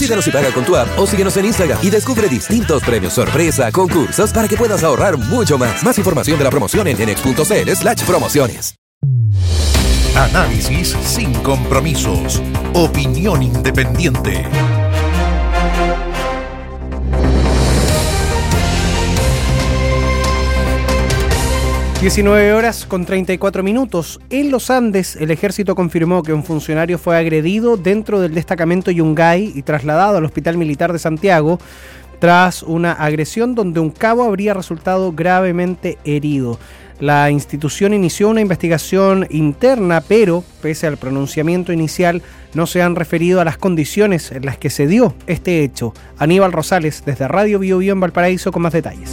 Visítanos y paga con tu app o síguenos en Instagram y descubre distintos premios sorpresa, concursos para que puedas ahorrar mucho más. Más información de la promoción en enex.cl/promociones. Análisis sin compromisos. Opinión independiente. (19:34). En los Andes, el ejército confirmó que un funcionario fue agredido dentro del destacamento Yungay y trasladado al Hospital Militar de Santiago tras una agresión donde un cabo habría resultado gravemente herido. La institución inició una investigación interna, pero, pese al pronunciamiento inicial, no se han referido a las condiciones en las que se dio este hecho. Aníbal Rosales, desde Radio Bio Bio en Valparaíso, con más detalles.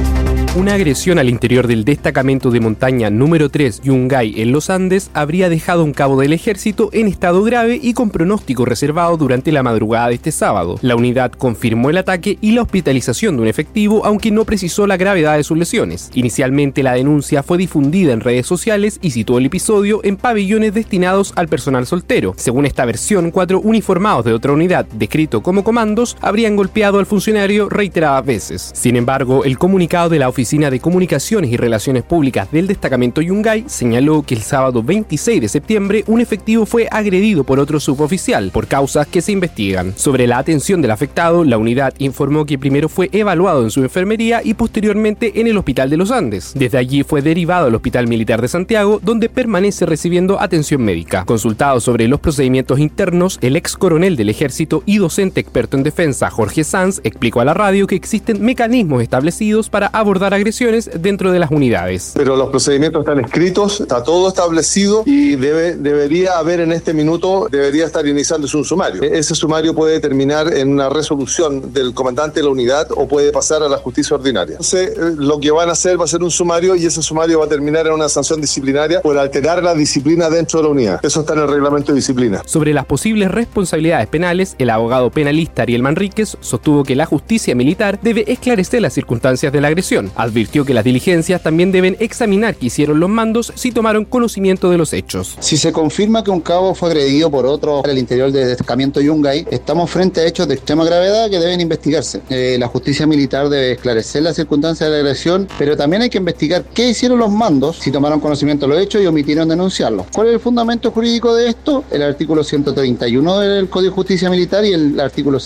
Una agresión al interior del destacamento de montaña número 3 Yungay en los Andes habría dejado a un cabo del ejército en estado grave y con pronóstico reservado durante la madrugada de este sábado. La unidad confirmó el ataque y la hospitalización de un efectivo, aunque no precisó la gravedad de sus lesiones. Inicialmente la denuncia fue difundida en redes sociales y situó el episodio en pabellones destinados al personal soltero. Según esta versión, 4 uniformados de otra unidad, descrito como comandos, habrían golpeado al funcionario reiteradas veces. Sin embargo, el comunicado de la Oficina de Comunicaciones y Relaciones Públicas del destacamento Yungay señaló que el sábado 26 de septiembre un efectivo fue agredido por otro suboficial por causas que se investigan. Sobre la atención del afectado, la unidad informó que primero fue evaluado en su enfermería y posteriormente en el Hospital de los Andes. Desde allí fue derivado al Hospital Militar de Santiago, donde permanece recibiendo atención médica. Consultado sobre los procedimientos internos, el ex coronel del ejército y docente experto en defensa, Jorge Sanz, explicó a la radio que existen mecanismos establecidos para abordar agresiones dentro de las unidades. Pero los procedimientos están escritos, está todo establecido y debería haber en este minuto, debería estar iniciándose un sumario. Ese sumario puede terminar en una resolución del comandante de la unidad o puede pasar a la justicia ordinaria. Entonces, lo que van a hacer va a ser un sumario y ese sumario va a terminar en una sanción disciplinaria por alterar la disciplina dentro de la unidad. Eso está en el reglamento de disciplina. Sobre las posibles responsabilidades penales, el abogado penalista Ariel Manríquez sostuvo que la justicia militar debe esclarecer las circunstancias de la agresión. Advirtió que las diligencias también deben examinar qué hicieron los mandos si tomaron conocimiento de los hechos. Si se confirma que un cabo fue agredido por otro al interior del destacamento Yungay, estamos frente a hechos de extrema gravedad que deben investigarse. La justicia militar debe esclarecer las circunstancias de la agresión, pero también hay que investigar qué hicieron los mandos, si tomaron conocimiento de los hechos y omitieron denunciarlos. ¿Cuál es el fundamento jurídico de esto? El artículo 131 del Código de Justicia Militar y el artículo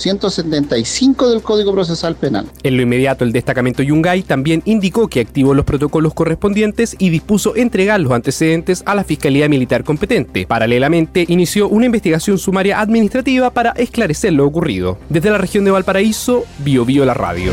175 del Código Procesal Penal. En lo inmediato, el destacamento Yungay también indicó que activó los protocolos correspondientes y dispuso entregar los antecedentes a la Fiscalía Militar competente. Paralelamente, inició una investigación sumaria administrativa para esclarecer lo ocurrido. Desde la región de Valparaíso, Bio Bio la radio.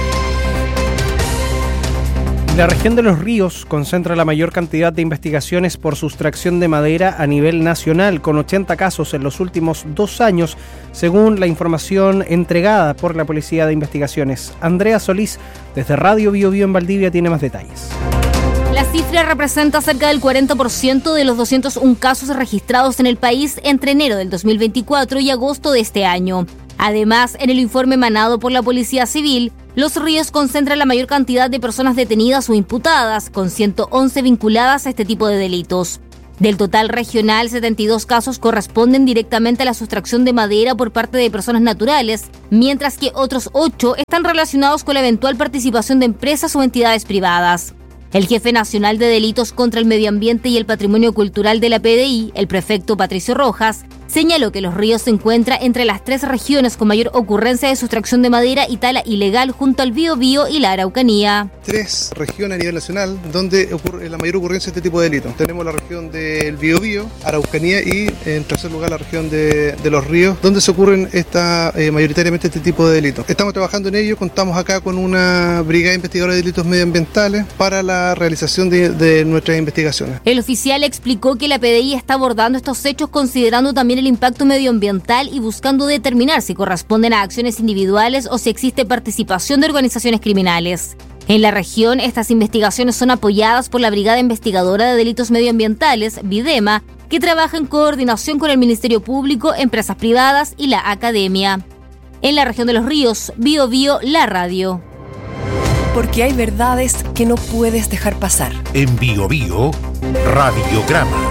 La región de Los Ríos concentra la mayor cantidad de investigaciones por sustracción de madera a nivel nacional, con 80 casos en los últimos 2 años, según la información entregada por la Policía de Investigaciones. Andrea Solís, desde Radio Bio Bio en Valdivia, tiene más detalles. La cifra representa cerca del 40% de los 201 casos registrados en el país entre enero del 2024 y agosto de este año. Además, en el informe emanado por la Policía Civil, Los Ríos concentra la mayor cantidad de personas detenidas o imputadas, con 111 vinculadas a este tipo de delitos. Del total regional, 72 casos corresponden directamente a la sustracción de madera por parte de personas naturales, mientras que otros 8 están relacionados con la eventual participación de empresas o entidades privadas. El jefe nacional de delitos contra el medio ambiente y el patrimonio cultural de la PDI, el prefecto Patricio Rojas, señaló que Los Ríos se encuentra entre las 3 regiones con mayor ocurrencia de sustracción de madera y tala ilegal junto al Biobío y la Araucanía. 3 regiones a nivel nacional donde ocurre la mayor ocurrencia de este tipo de delitos. Tenemos la región del Biobío, Araucanía y en tercer lugar la región de Los Ríos, donde se ocurren mayoritariamente este tipo de delitos. Estamos trabajando en ello, contamos acá con una brigada investigadora de delitos medioambientales para la realización de nuestras investigaciones. El oficial explicó que la PDI está abordando estos hechos considerando también el impacto medioambiental y buscando determinar si corresponden a acciones individuales o si existe participación de organizaciones criminales. En la región, estas investigaciones son apoyadas por la Brigada Investigadora de Delitos Medioambientales, BIDEMA, que trabaja en coordinación con el Ministerio Público, empresas privadas y la academia. En la región de Los Ríos, Bio Bio, la radio. Porque hay verdades que no puedes dejar pasar. En Bio Bio, Radiograma.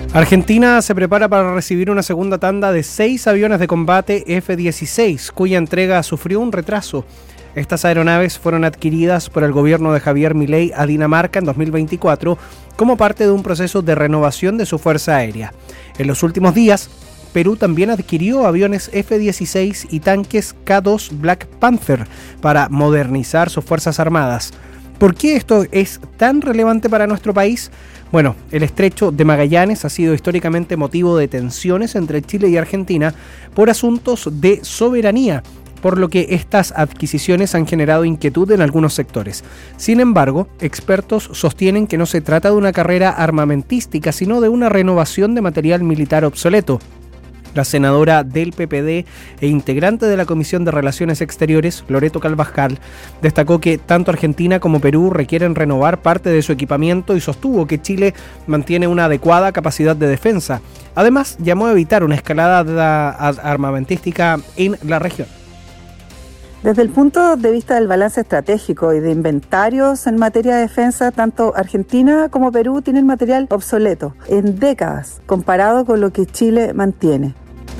Argentina se prepara para recibir una segunda tanda de 6 aviones de combate F-16, cuya entrega sufrió un retraso. Estas aeronaves fueron adquiridas por el gobierno de Javier Milei a Dinamarca en 2024 como parte de un proceso de renovación de su fuerza aérea. En los últimos días, Perú también adquirió aviones F-16 y tanques K-2 Black Panther para modernizar sus fuerzas armadas. ¿Por qué esto es tan relevante para nuestro país? Bueno, el estrecho de Magallanes ha sido históricamente motivo de tensiones entre Chile y Argentina por asuntos de soberanía, por lo que estas adquisiciones han generado inquietud en algunos sectores. Sin embargo, expertos sostienen que no se trata de una carrera armamentística, sino de una renovación de material militar obsoleto. La senadora del PPD e integrante de la Comisión de Relaciones Exteriores, Loreto Carvajal, destacó que tanto Argentina como Perú requieren renovar parte de su equipamiento y sostuvo que Chile mantiene una adecuada capacidad de defensa. Además, llamó a evitar una escalada armamentística en la región. Desde el punto de vista del balance estratégico y de inventarios en materia de defensa, tanto Argentina como Perú tienen material obsoleto en décadas comparado con lo que Chile mantiene.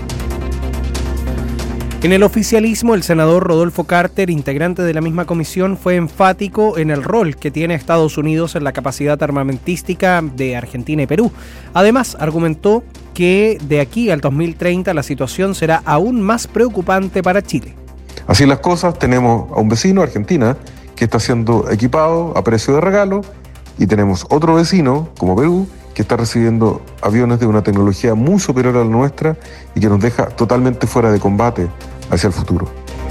En el oficialismo, el senador Rodolfo Carter, integrante de la misma comisión, fue enfático en el rol que tiene Estados Unidos en la capacidad armamentística de Argentina y Perú. Además, argumentó que de aquí al 2030 la situación será aún más preocupante para Chile. Así las cosas, tenemos a un vecino, Argentina, que está siendo equipado a precio de regalo, y tenemos otro vecino, como Perú, que está recibiendo aviones de una tecnología muy superior a la nuestra y que nos deja totalmente fuera de combate hacia el futuro.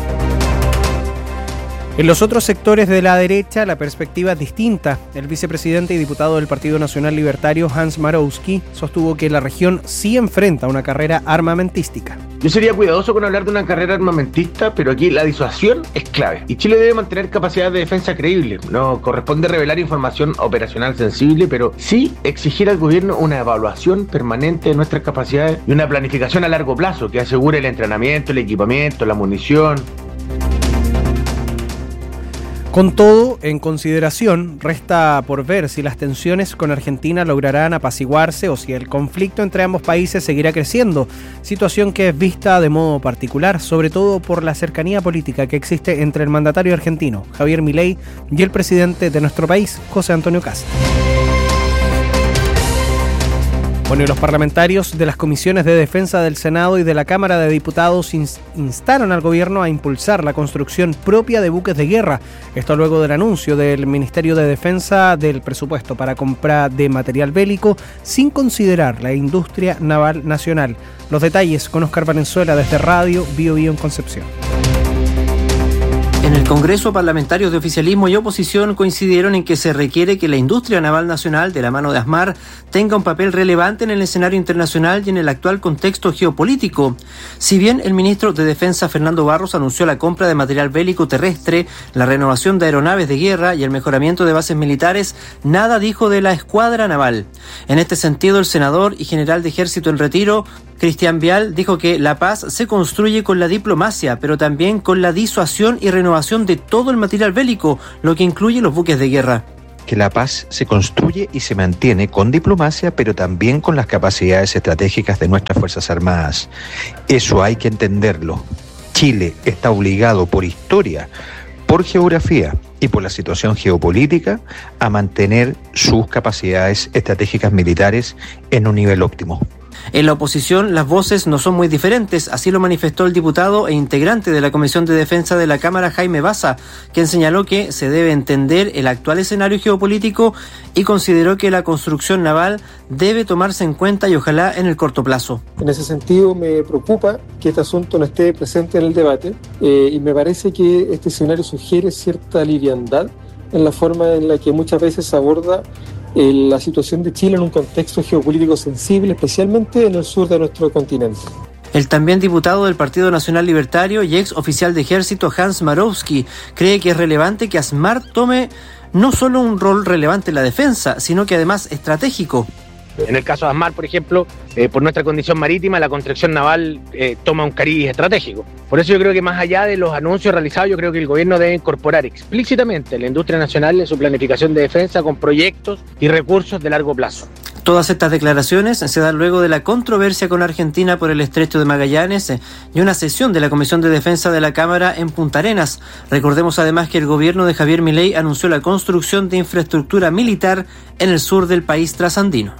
En los otros sectores de la derecha, la perspectiva es distinta. El vicepresidente y diputado del Partido Nacional Libertario, Hans Marowski, sostuvo que la región sí enfrenta una carrera armamentística. Yo sería cuidadoso con hablar de una carrera armamentista, pero aquí la disuasión es clave. Y Chile debe mantener capacidad de defensa creíble. No corresponde revelar información operacional sensible, pero sí exigir al gobierno una evaluación permanente de nuestras capacidades y una planificación a largo plazo que asegure el entrenamiento, el equipamiento, la munición. Con todo en consideración, resta por ver si las tensiones con Argentina lograrán apaciguarse o si el conflicto entre ambos países seguirá creciendo, situación que es vista de modo particular, sobre todo por la cercanía política que existe entre el mandatario argentino, Javier Milei, y el presidente de nuestro país, José Antonio Kast. Bueno, y los parlamentarios de las comisiones de defensa del Senado y de la Cámara de Diputados instaron al gobierno a impulsar la construcción propia de buques de guerra. Esto luego del anuncio del Ministerio de Defensa del presupuesto para compra de material bélico sin considerar la industria naval nacional. Los detalles con Oscar Valenzuela desde Radio Bio Bio en Concepción. En el Congreso, parlamentarios de oficialismo y oposición coincidieron en que se requiere que la industria naval nacional, de la mano de ASMAR, tenga un papel relevante en el escenario internacional y en el actual contexto geopolítico. Si bien el ministro de Defensa, Fernando Barros, anunció la compra de material bélico terrestre, la renovación de aeronaves de guerra y el mejoramiento de bases militares, nada dijo de la escuadra naval. En este sentido, el senador y general de Ejército en retiro, Cristian Vial, dijo que la paz se construye con la diplomacia, pero también con la disuasión y renovación de todo el material bélico, lo que incluye los buques de guerra. Que la paz se construye y se mantiene con diplomacia, pero también con las capacidades estratégicas de nuestras Fuerzas Armadas. Eso hay que entenderlo. Chile está obligado por historia, por geografía y por la situación geopolítica a mantener sus capacidades estratégicas militares en un nivel óptimo. En la oposición, las voces no son muy diferentes, así lo manifestó el diputado e integrante de la Comisión de Defensa de la Cámara, Jaime Baza, quien señaló que se debe entender el actual escenario geopolítico y consideró que la construcción naval debe tomarse en cuenta y ojalá en el corto plazo. En ese sentido, me preocupa que este asunto no esté presente en el debate y me parece que este escenario sugiere cierta liviandad en la forma en la que muchas veces se aborda la situación de Chile en un contexto geopolítico sensible, especialmente en el sur de nuestro continente. El también diputado del Partido Nacional Libertario y ex oficial de ejército Hans Marowski cree que es relevante que ASMAR tome no solo un rol relevante en la defensa, sino que además estratégico. En el caso de ASMAR, por ejemplo, por nuestra condición marítima, la construcción naval toma un cariz estratégico. Por eso yo creo que más allá de los anuncios realizados, yo creo que el gobierno debe incorporar explícitamente la industria nacional en su planificación de defensa con proyectos y recursos de largo plazo. Todas estas declaraciones se dan luego de la controversia con Argentina por el Estrecho de Magallanes y una sesión de la Comisión de Defensa de la Cámara en Punta Arenas. Recordemos además que el gobierno de Javier Milei anunció la construcción de infraestructura militar en el sur del país trasandino.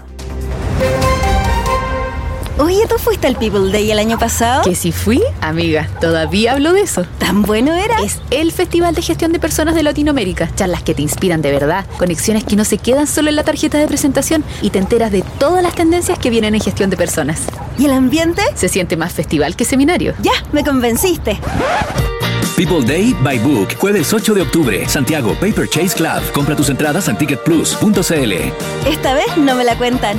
Oye, ¿tú fuiste al People Day el año pasado? Que si fui, amiga, todavía hablo de eso. ¿Tan bueno era? Es el Festival de Gestión de Personas de Latinoamérica. Charlas que te inspiran de verdad, conexiones que no se quedan solo en la tarjeta de presentación y te enteras de todas las tendencias que vienen en gestión de personas. ¿Y el ambiente? Se siente más festival que seminario. Ya, me convenciste. People Day by Book, jueves 8 de octubre, Santiago, Paper Chase Club. Compra tus entradas en ticketplus.cl. Esta vez no me la cuentan.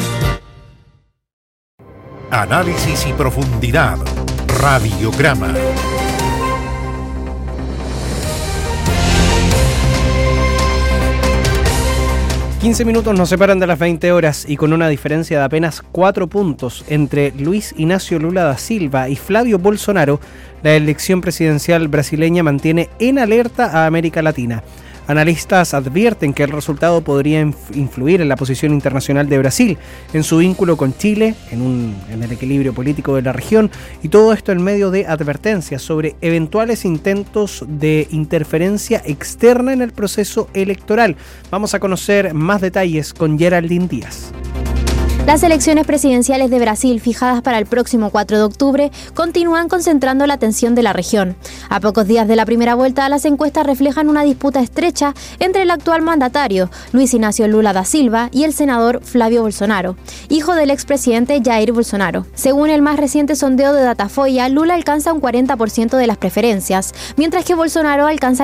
Análisis y profundidad. Radiograma. ...15 minutos nos separan de las 20 horas y con una diferencia de apenas 4 puntos entre Luis Inácio Lula da Silva y Flavio Bolsonaro, la elección presidencial brasileña mantiene en alerta a América Latina. Analistas advierten que el resultado podría influir en la posición internacional de Brasil, en su vínculo con Chile, en el equilibrio político de la región, y todo esto en medio de advertencias sobre eventuales intentos de interferencia externa en el proceso electoral. Vamos a conocer más detalles con Geraldine Díaz. Las elecciones presidenciales de Brasil, fijadas para el próximo 4 de octubre, continúan concentrando la atención de la región. A pocos días de la primera vuelta, las encuestas reflejan una disputa estrecha entre el actual mandatario, Luis Inácio Lula da Silva, y el senador Flavio Bolsonaro, hijo del expresidente Jair Bolsonaro. Según el más reciente sondeo de Datafolha, Lula alcanza un 40% de las preferencias, mientras que Bolsonaro alcanza el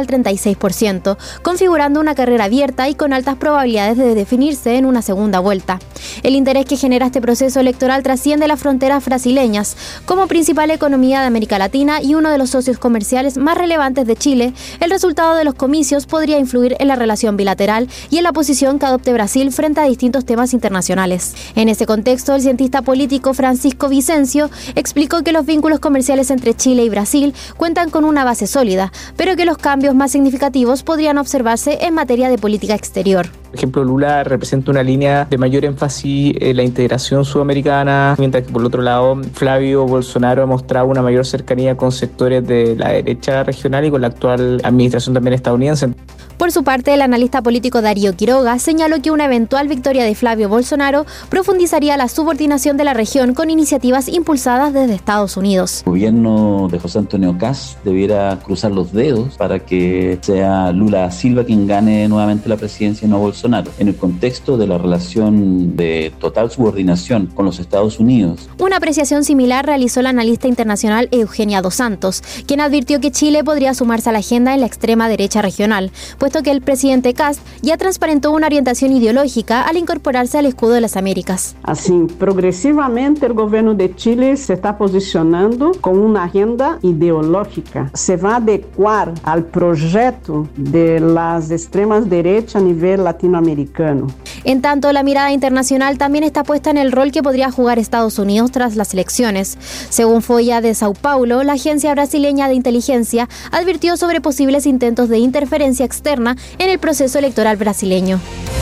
36%, configurando una carrera abierta y con altas probabilidades de definirse en una segunda vuelta. El interés que genera este proceso electoral trasciende las fronteras brasileñas. Como principal economía de América Latina y uno de los socios comerciales más relevantes de Chile, el resultado de los comicios podría influir en la relación bilateral y en la posición que adopte Brasil frente a distintos temas internacionales. En ese contexto, el cientista político Francisco Vicencio explicó que los vínculos comerciales entre Chile y Brasil cuentan con una base sólida, pero que los cambios más significativos podrían observarse en materia de política exterior. Por ejemplo, Lula representa una línea de mayor énfasis en la integración sudamericana, mientras que por el otro lado Flavio Bolsonaro ha mostrado una mayor cercanía con sectores de la derecha regional y con la actual administración también estadounidense. Por su parte, el analista político Darío Quiroga señaló que una eventual victoria de Flavio Bolsonaro profundizaría la subordinación de la región con iniciativas impulsadas desde Estados Unidos. El gobierno de José Antonio Kast debiera cruzar los dedos para que sea Lula da Silva quien gane nuevamente la presidencia y no Bolsonaro, en el contexto de la relación de total subordinación con los Estados Unidos. Una apreciación similar realizó la analista internacional Eugenia Dos Santos, quien advirtió que Chile podría sumarse a la agenda en la extrema derecha regional, puesto que el presidente Kast ya transparentó una orientación ideológica al incorporarse al escudo de las Américas. Así, progresivamente el gobierno de Chile se está posicionando con una agenda ideológica. Se va a adecuar al proyecto de las extremas derechas a nivel latinoamericano. En tanto, la mirada internacional también está puesta en el rol que podría jugar Estados Unidos tras las elecciones. Según Folha de Sao Paulo, la agencia brasileña de inteligencia advirtió sobre posibles intentos de interferencia externa en el proceso electoral brasileño.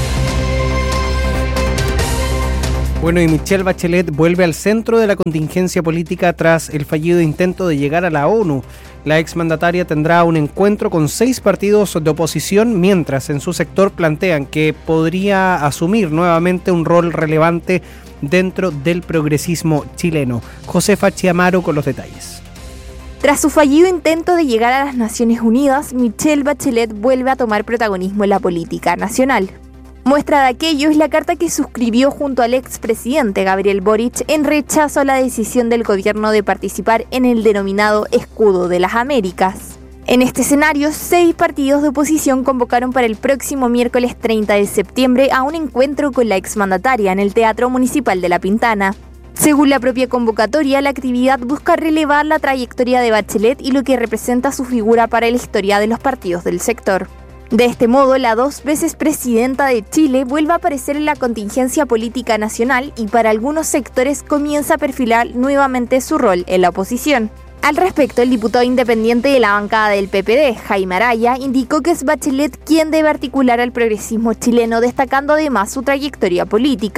Bueno, y Michelle Bachelet vuelve al centro de la contingencia política tras el fallido intento de llegar a la ONU. La exmandataria tendrá un encuentro con 6 partidos de oposición, mientras en su sector plantean que podría asumir nuevamente un rol relevante dentro del progresismo chileno. Josefa Chiamaro con los detalles. Tras su fallido intento de llegar a las Naciones Unidas, Michelle Bachelet vuelve a tomar protagonismo en la política nacional. Muestra de aquello es la carta que suscribió junto al expresidente Gabriel Boric en rechazo a la decisión del gobierno de participar en el denominado Escudo de las Américas. En este escenario, 6 partidos de oposición convocaron para el próximo miércoles 30 de septiembre a un encuentro con la exmandataria en el Teatro Municipal de La Pintana. Según la propia convocatoria, la actividad busca relevar la trayectoria de Bachelet y lo que representa su figura para la historia de los partidos del sector. De este modo, la 2 veces presidenta de Chile vuelve a aparecer en la contingencia política nacional y para algunos sectores comienza a perfilar nuevamente su rol en la oposición. Al respecto, el diputado independiente de la bancada del PPD, Jaime Araya, indicó que es Bachelet quien debe articular al progresismo chileno, destacando además su trayectoria política.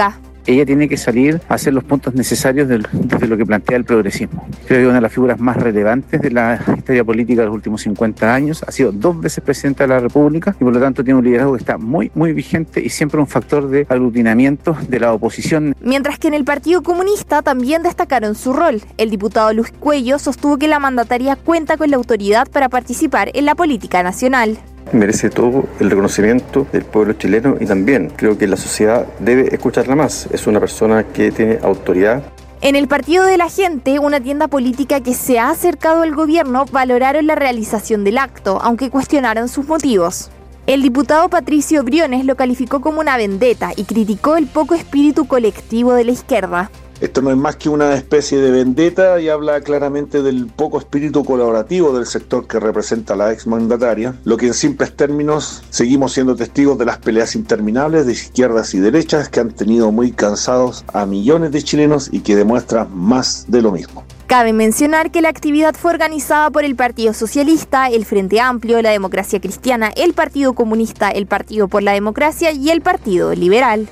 ella tiene que salir a hacer los puntos necesarios desde lo que plantea el progresismo. Creo que es una de las figuras más relevantes de la historia política de los últimos 50 años. Ha sido 2 veces presidenta de la República y por lo tanto tiene un liderazgo que está muy, muy vigente y siempre un factor de aglutinamiento de la oposición. Mientras que en el Partido Comunista también destacaron su rol. El diputado Luis Cuello sostuvo que la mandataria cuenta con la autoridad para participar en la política nacional. Merece todo el reconocimiento del pueblo chileno y también creo que la sociedad debe escucharla más. Es una persona que tiene autoridad. En el Partido de la Gente, una tienda política que se ha acercado al gobierno, valoraron la realización del acto, aunque cuestionaron sus motivos. El diputado Patricio Briones lo calificó como una vendetta y criticó el poco espíritu colectivo de la izquierda. Esto no es más que una especie de vendetta y habla claramente del poco espíritu colaborativo del sector que representa a la exmandataria, lo que en simples términos seguimos siendo testigos de las peleas interminables de izquierdas y derechas que han tenido muy cansados a millones de chilenos y que demuestran más de lo mismo. Cabe mencionar que la actividad fue organizada por el Partido Socialista, el Frente Amplio, la Democracia Cristiana, el Partido Comunista, el Partido por la Democracia y el Partido Liberal.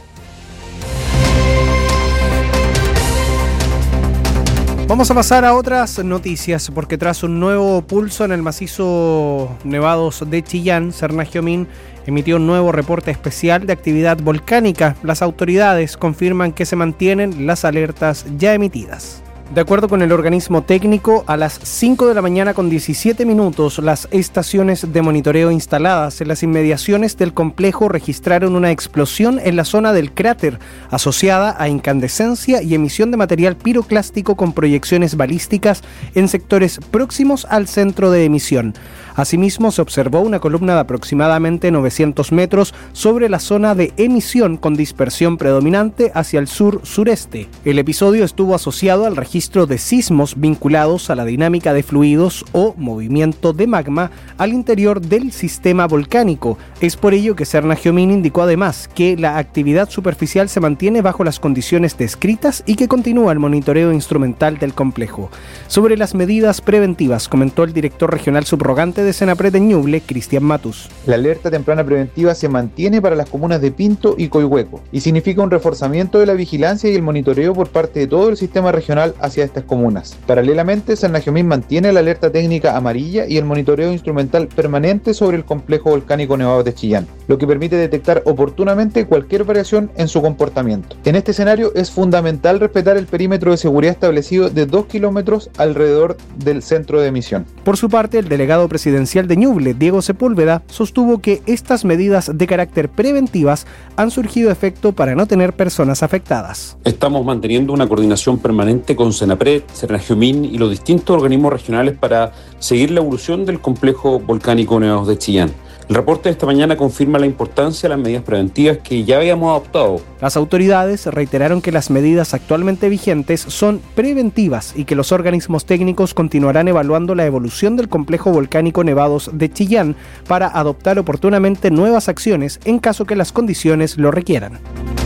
Vamos a pasar a otras noticias, porque tras un nuevo pulso en el macizo Nevados de Chillán, Cernagiomín emitió un nuevo reporte especial de actividad volcánica. Las autoridades confirman que se mantienen las alertas ya emitidas. De acuerdo con el organismo técnico, a las 5 de la mañana con 17 minutos, las estaciones de monitoreo instaladas en las inmediaciones del complejo registraron una explosión en la zona del cráter, asociada a incandescencia y emisión de material piroclástico con proyecciones balísticas en sectores próximos al centro de emisión. Asimismo, se observó una columna de aproximadamente 900 metros sobre la zona de emisión con dispersión predominante hacia el sur-sureste. El episodio estuvo asociado al registro de sismos vinculados a la dinámica de fluidos o movimiento de magma al interior del sistema volcánico. Es por ello que Cernagiomín indicó además que la actividad superficial se mantiene bajo las condiciones descritas y que continúa el monitoreo instrumental del complejo. Sobre las medidas preventivas, comentó el director regional subrogante de Senapred en Ñuble, Cristian Matus. La alerta temprana preventiva se mantiene para las comunas de Pinto y Coihueco y significa un reforzamiento de la vigilancia y el monitoreo por parte de todo el sistema regional hacia estas comunas. Paralelamente, Cernagiomín mantiene la alerta técnica amarilla y el monitoreo instrumental permanente sobre el complejo volcánico Nevados de Chillán, lo que permite detectar oportunamente cualquier variación en su comportamiento. En este escenario es fundamental respetar el perímetro de seguridad establecido de 2 kilómetros alrededor del centro de emisión. Por su parte, el delegado presidencial de Ñuble, Diego Sepúlveda, sostuvo que estas medidas de carácter preventivas han surgido efecto para no tener personas afectadas. Estamos manteniendo una coordinación permanente con Senapred, Cernagiomín y los distintos organismos regionales para seguir la evolución del complejo volcánico Nevados de Chillán. El reporte de esta mañana confirma la importancia de las medidas preventivas que ya habíamos adoptado. Las autoridades reiteraron que las medidas actualmente vigentes son preventivas y que los organismos técnicos continuarán evaluando la evolución del complejo volcánico Nevados de Chillán para adoptar oportunamente nuevas acciones en caso que las condiciones lo requieran.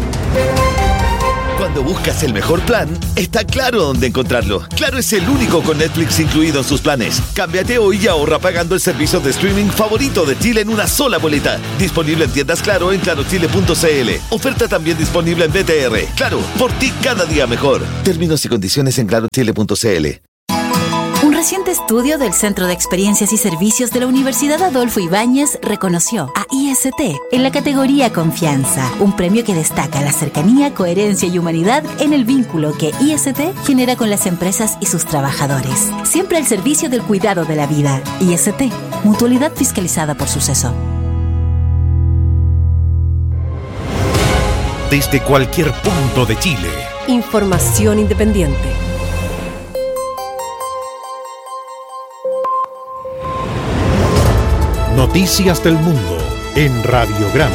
Cuando buscas el mejor plan, está Claro dónde encontrarlo. Claro es el único con Netflix incluido en sus planes. Cámbiate hoy y ahorra pagando el servicio de streaming favorito de Chile en una sola boleta. Disponible en tiendas Claro en clarochile.cl. Oferta también disponible en BTR. Claro, por ti cada día mejor. Términos y condiciones en clarochile.cl. Un reciente estudio del Centro de Experiencias y Servicios de la Universidad Adolfo Ibáñez reconoció a IST en la categoría Confianza, un premio que destaca la cercanía, coherencia y humanidad en el vínculo que IST genera con las empresas y sus trabajadores. Siempre al servicio del cuidado de la vida. IST, mutualidad fiscalizada por Suceso. Desde cualquier punto de Chile. Información independiente. Noticias del Mundo en Radiograma.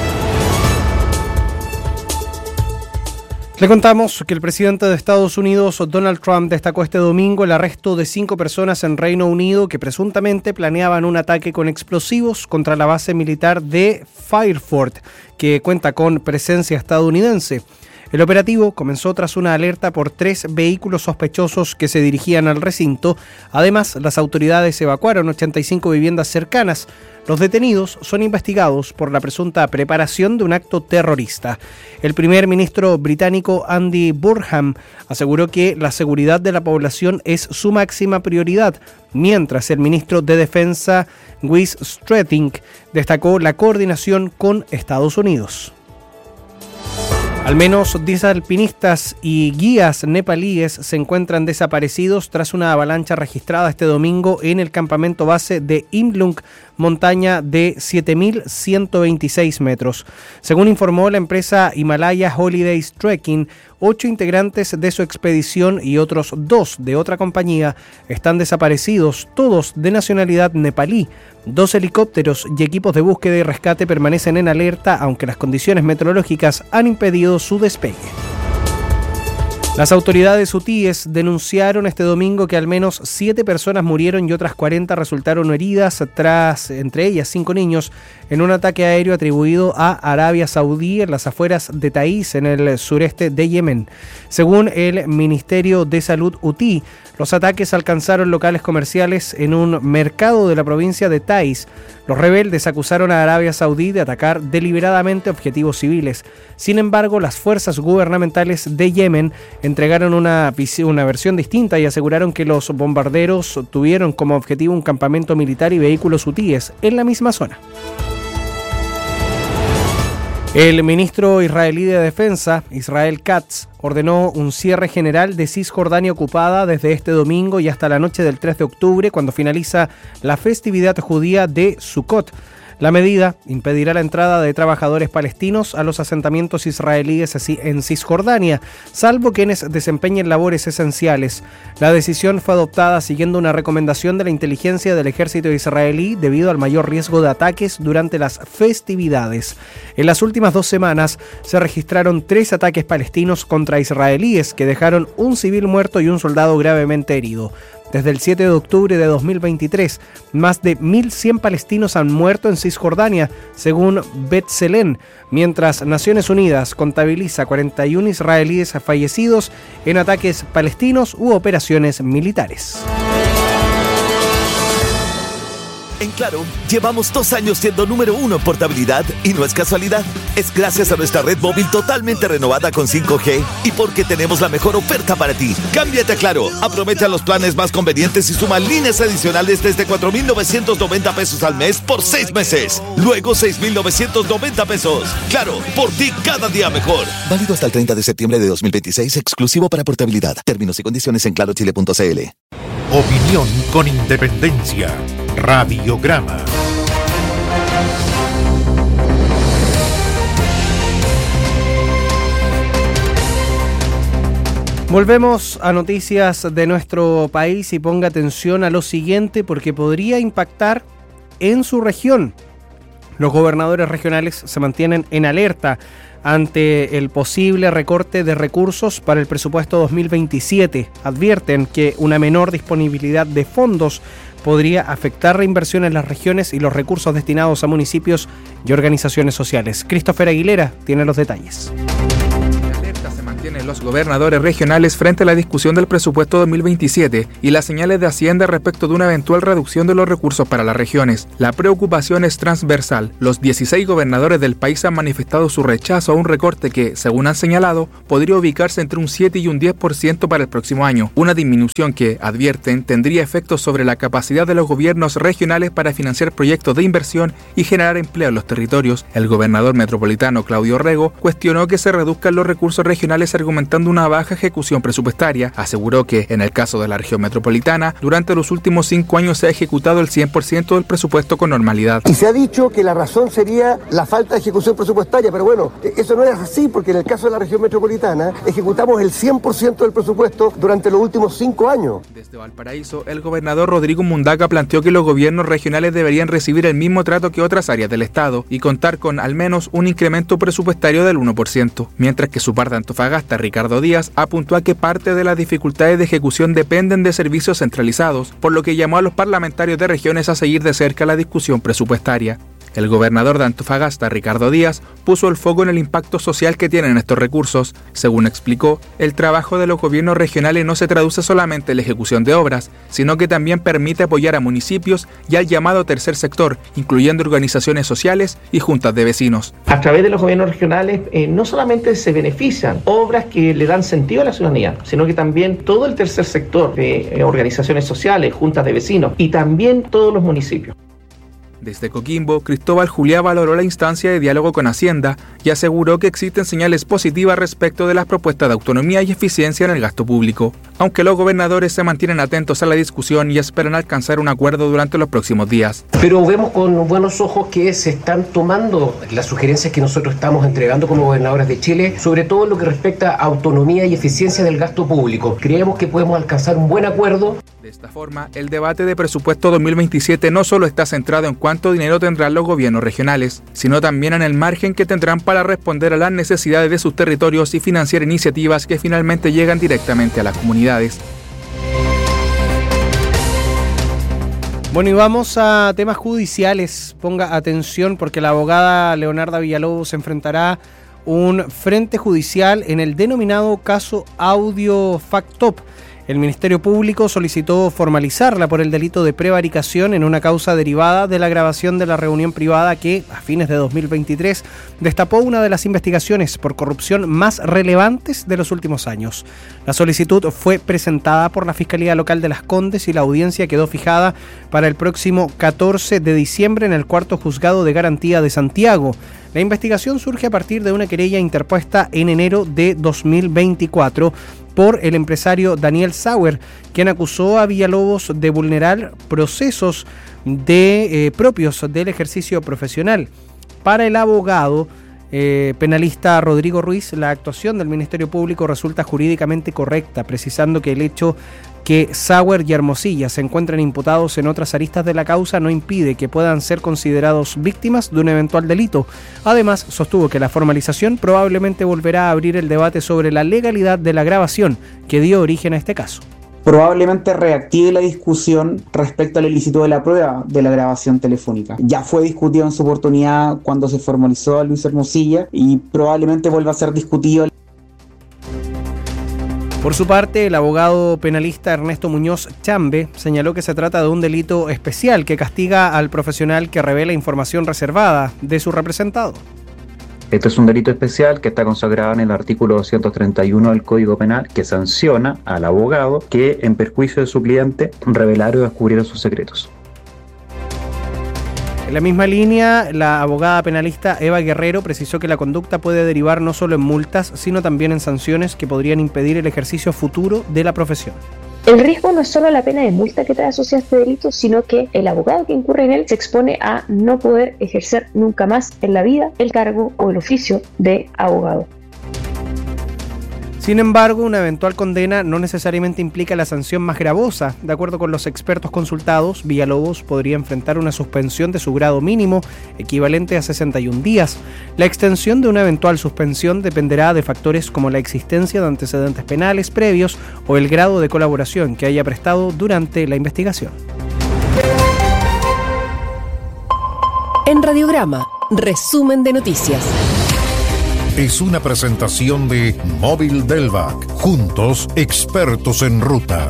Le contamos que el presidente de Estados Unidos, Donald Trump, destacó este domingo el arresto de 5 personas en Reino Unido que presuntamente planeaban un ataque con explosivos contra la base militar de Fairford, que cuenta con presencia estadounidense. El operativo comenzó tras una alerta por 3 vehículos sospechosos que se dirigían al recinto. Además, las autoridades evacuaron 85 viviendas cercanas. Los detenidos son investigados por la presunta preparación de un acto terrorista. El primer ministro británico Andy Burnham aseguró que la seguridad de la población es su máxima prioridad, mientras el ministro de Defensa, Wes Streeting, destacó la coordinación con Estados Unidos. Al menos 10 alpinistas y guías nepalíes se encuentran desaparecidos tras una avalancha registrada este domingo en el campamento base de Imlung, montaña de 7.126 metros. Según informó la empresa Himalaya Holidays Trekking, 8 integrantes de su expedición y otros 2 de otra compañía están desaparecidos, todos de nacionalidad nepalí. 2 helicópteros y equipos de búsqueda y rescate permanecen en alerta, aunque las condiciones meteorológicas han impedido su despegue. Las autoridades hutíes denunciaron este domingo que al menos 7 personas murieron y otras 40 resultaron heridas tras, entre ellas 5 niños, en un ataque aéreo atribuido a Arabia Saudí en las afueras de Taiz, en el sureste de Yemen. Según el Ministerio de Salud hutí, los ataques alcanzaron locales comerciales en un mercado de la provincia de Taiz. Los rebeldes acusaron a Arabia Saudí de atacar deliberadamente objetivos civiles. Sin embargo, las fuerzas gubernamentales de Yemen entregaron una versión distinta y aseguraron que los bombarderos tuvieron como objetivo un campamento militar y vehículos hutíes en la misma zona. El ministro israelí de Defensa, Israel Katz, ordenó un cierre general de Cisjordania ocupada desde este domingo y hasta la noche del 3 de octubre, cuando finaliza la festividad judía de Sukkot. La medida impedirá la entrada de trabajadores palestinos a los asentamientos israelíes en Cisjordania, salvo quienes desempeñen labores esenciales. La decisión fue adoptada siguiendo una recomendación de la inteligencia del ejército israelí debido al mayor riesgo de ataques durante las festividades. En las últimas 2 semanas se registraron 3 ataques palestinos contra israelíes que dejaron un civil muerto y un soldado gravemente herido. Desde el 7 de octubre de 2023, más de 1.100 palestinos han muerto en Cisjordania, según B'Tselem, mientras Naciones Unidas contabiliza 41 israelíes fallecidos en ataques palestinos u operaciones militares. En Claro, llevamos 2 años siendo número 1 en portabilidad y no es casualidad. Es gracias a nuestra red móvil totalmente renovada con 5G y porque tenemos la mejor oferta para ti. Cámbiate a Claro, aprovecha los planes más convenientes y suma líneas adicionales desde 4.990 pesos al mes por 6 meses. Luego 6.990 pesos. Claro, por ti cada día mejor. Válido hasta el 30 de septiembre de 2026, exclusivo para portabilidad. Términos y condiciones en clarochile.cl. Opinión con independencia. Radiograma. Volvemos a noticias de nuestro país y ponga atención a lo siguiente porque podría impactar en su región. Los gobernadores regionales se mantienen en alerta ante el posible recorte de recursos para el presupuesto 2027. Advierten que una menor disponibilidad de fondos podría afectar la inversión en las regiones y los recursos destinados a municipios y organizaciones sociales. Christopher Aguilera tiene los detalles. Tienen los gobernadores regionales frente a la discusión del presupuesto 2027 y las señales de Hacienda respecto de una eventual reducción de los recursos para las regiones. La preocupación es transversal. Los 16 gobernadores del país han manifestado su rechazo a un recorte que, según han señalado, podría ubicarse entre un 7 y un 10% para el próximo año. Una disminución que, advierten, tendría efectos sobre la capacidad de los gobiernos regionales para financiar proyectos de inversión y generar empleo en los territorios. El gobernador metropolitano Claudio Rego cuestionó que se reduzcan los recursos regionales argumentando una baja ejecución presupuestaria. Aseguró que, en el caso de la región metropolitana, durante los últimos 5 años se ha ejecutado el 100% del presupuesto con normalidad. Y se ha dicho que la razón sería la falta de ejecución presupuestaria, pero bueno, eso no es así, porque en el caso de la región metropolitana ejecutamos el 100% del presupuesto durante los últimos 5 años. Desde Valparaíso, el gobernador Rodrigo Mundaca planteó que los gobiernos regionales deberían recibir el mismo trato que otras áreas del Estado y contar con al menos un incremento presupuestario del 1%, mientras que su par de Antofagasta, Ricardo Díaz, apuntó a que parte de las dificultades de ejecución dependen de servicios centralizados, por lo que llamó a los parlamentarios de regiones a seguir de cerca la discusión presupuestaria. El gobernador de Antofagasta, Ricardo Díaz, puso el foco en el impacto social que tienen estos recursos. Según explicó, el trabajo de los gobiernos regionales no se traduce solamente en la ejecución de obras, sino que también permite apoyar a municipios y al llamado tercer sector, incluyendo organizaciones sociales y juntas de vecinos. A través de los gobiernos regionales no solamente se benefician obras que le dan sentido a la ciudadanía, sino que también todo el tercer sector de organizaciones sociales, juntas de vecinos y también todos los municipios. Desde Coquimbo, Cristóbal Juliá valoró la instancia de diálogo con Hacienda y aseguró que existen señales positivas respecto de las propuestas de autonomía y eficiencia en el gasto público, aunque los gobernadores se mantienen atentos a la discusión y esperan alcanzar un acuerdo durante los próximos días. Pero vemos con buenos ojos que se están tomando las sugerencias que nosotros estamos entregando como gobernadores de Chile, sobre todo en lo que respecta a autonomía y eficiencia del gasto público. Creemos que podemos alcanzar un buen acuerdo. De esta forma, el debate de presupuesto 2027 no solo está centrado en cuánto dinero tendrán los gobiernos regionales, sino también en el margen que tendrán para responder a las necesidades de sus territorios y financiar iniciativas que finalmente llegan directamente a las comunidades. Bueno, y vamos a temas judiciales. Ponga atención porque la abogada Leonarda Villalobos enfrentará un frente judicial en el denominado caso Audio Factop. El Ministerio Público solicitó formalizarla por el delito de prevaricación en una causa derivada de la grabación de la reunión privada que, a fines de 2023, destapó una de las investigaciones por corrupción más relevantes de los últimos años. La solicitud fue presentada por la Fiscalía Local de Las Condes y la audiencia quedó fijada para el próximo 14 de diciembre en el Cuarto Juzgado de Garantía de Santiago. La investigación surge a partir de una querella interpuesta en enero de 2024 por el empresario Daniel Sauer, quien acusó a Villalobos de vulnerar procesos propios del ejercicio profesional. Para el abogado penalista Rodrigo Ruiz, la actuación del Ministerio Público resulta jurídicamente correcta, precisando que el hecho que Sauer y Hermosilla se encuentren imputados en otras aristas de la causa no impide que puedan ser considerados víctimas de un eventual delito. Además, sostuvo que la formalización probablemente volverá a abrir el debate sobre la legalidad de la grabación que dio origen a este caso. Probablemente reactive la discusión respecto al ilícito de la prueba de la grabación telefónica. Ya fue discutido en su oportunidad cuando se formalizó a Luis Hermosilla y probablemente vuelva a ser discutido. Por su parte, el abogado penalista Ernesto Muñoz Chambe señaló que se trata de un delito especial que castiga al profesional que revela información reservada de su representado. Este es un delito especial que está consagrado en el artículo 231 del Código Penal, que sanciona al abogado que, en perjuicio de su cliente, revelara o descubriera sus secretos. En la misma línea, la abogada penalista Eva Guerrero precisó que la conducta puede derivar no solo en multas, sino también en sanciones que podrían impedir el ejercicio futuro de la profesión. El riesgo no es solo la pena de multa que trae asociada a este delito, sino que el abogado que incurre en él se expone a no poder ejercer nunca más en la vida el cargo o el oficio de abogado. Sin embargo, una eventual condena no necesariamente implica la sanción más gravosa. De acuerdo con los expertos consultados, Villalobos podría enfrentar una suspensión de su grado mínimo, equivalente a 61 días. La extensión de una eventual suspensión dependerá de factores como la existencia de antecedentes penales previos o el grado de colaboración que haya prestado durante la investigación. En Radiograma, resumen de noticias. Es una presentación de Móvil Delvac. Juntos, expertos en ruta.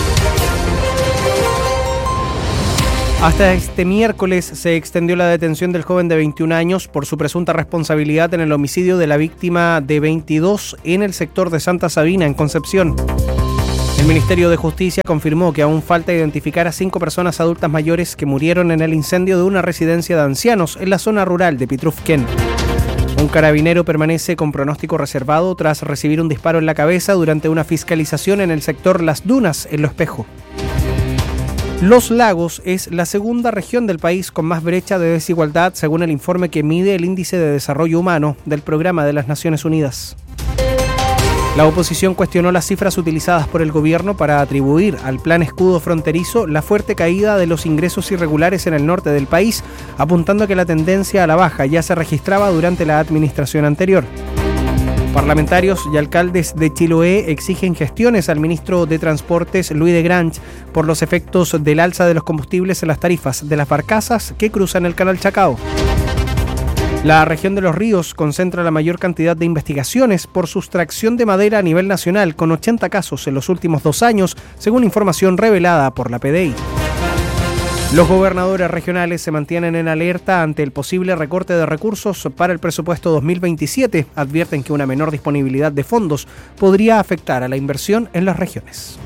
Hasta este miércoles se extendió la detención del joven de 21 años por su presunta responsabilidad en el homicidio de la víctima de 22 en el sector de Santa Sabina, en Concepción. El Ministerio de Justicia confirmó que aún falta identificar a 5 personas adultas mayores que murieron en el incendio de una residencia de ancianos en la zona rural de Pitrufquén. Un carabinero permanece con pronóstico reservado tras recibir un disparo en la cabeza durante una fiscalización en el sector Las Dunas, en Lo Espejo. Los Lagos es la segunda región del país con más brecha de desigualdad, según el informe que mide el Índice de Desarrollo Humano del Programa de las Naciones Unidas. La oposición cuestionó las cifras utilizadas por el gobierno para atribuir al Plan Escudo Fronterizo la fuerte caída de los ingresos irregulares en el norte del país, apuntando a que la tendencia a la baja ya se registraba durante la administración anterior. Parlamentarios y alcaldes de Chiloé exigen gestiones al ministro de Transportes, Luis de Grange, por los efectos del alza de los combustibles en las tarifas de las barcazas que cruzan el canal Chacao. La región de Los Ríos concentra la mayor cantidad de investigaciones por sustracción de madera a nivel nacional, con 80 casos en los últimos 2 años, según información revelada por la PDI. Los gobernadores regionales se mantienen en alerta ante el posible recorte de recursos para el presupuesto 2027. Advierten que una menor disponibilidad de fondos podría afectar a la inversión en las regiones.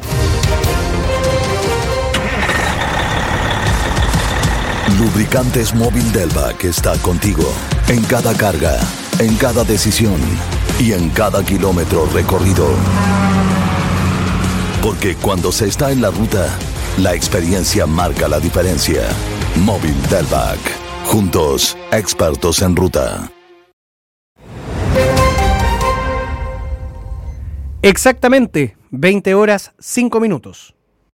Lubricantes Móvil Delvac está contigo en cada carga, en cada decisión y en cada kilómetro recorrido. Porque cuando se está en la ruta, la experiencia marca la diferencia. Móvil Delvac. Juntos, expertos en ruta. Exactamente, 20 horas, 5 minutos.